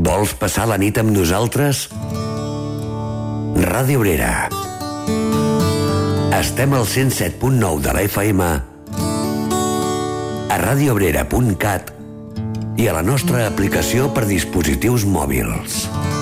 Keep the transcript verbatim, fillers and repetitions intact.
Vols passar la nit amb nosaltres? Ràdio Obrera. Estem al cent set punt nou de la F M, a radiobrera punt cat i a la nostra aplicació per dispositius mòbils.